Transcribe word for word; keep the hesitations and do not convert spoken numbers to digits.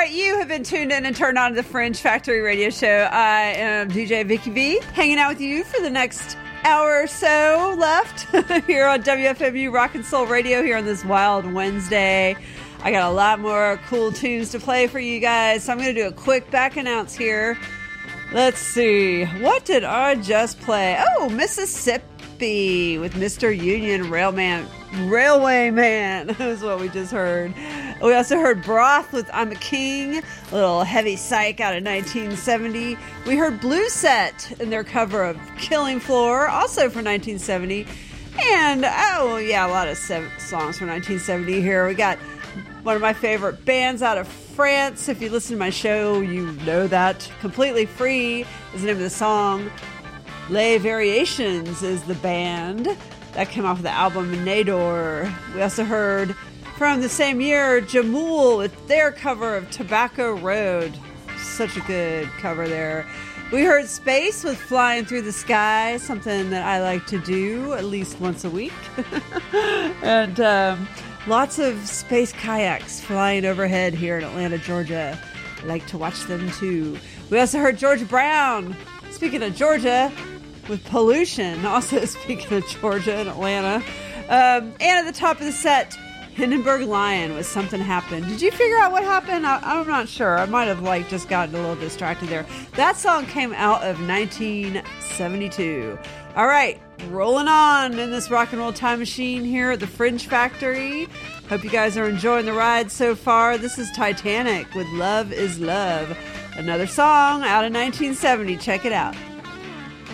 right, you have been tuned in and turned on to the Fringe Factory Radio Show. I am D J Vicky V, hanging out with you for the next hour or so left here on W F M U Rock and Soul Radio here on this wild Wednesday. I got a lot more cool tunes to play for you guys, so I'm going to do a quick back announce here. Let's see. What did I just play? Oh, Mississippi with Mister Union Railman. Railway Man is what we just heard. We also heard Broth with I'm a King, a little heavy psych out of nineteen seventy. We heard Blue Set in their cover of Killing Floor, also from nineteen seventy. And, oh, yeah, a lot of seven songs from nineteen seventy here. We got one of my favorite bands out of France. If you listen to my show, you know that. Completely Free is the name of the song. Les Variations is the band. That came off of the album Nador. We also heard from the same year, Jamool with their cover of Tobacco Road. Such a good cover there. We heard Space with Flying Through the Sky, something that I like to do at least once a week. And um, lots of space kayaks flying overhead here in Atlanta, Georgia. I like to watch them too. We also heard Georgia Brown. Speaking of Georgia, with Pollution, also speaking of Georgia and Atlanta. Um, and at the top of the set, Hindenburg Lion with Something Happened. Did you figure out what happened? I, I'm not sure. I might have like just gotten a little distracted there. That song came out of nineteen seventy-two. All right, rolling on in this rock and roll time machine here at the Fringe Factory. Hope you guys are enjoying the ride so far. This is Titanic with Love is Love. Another song out of nineteen seventy. Check it out.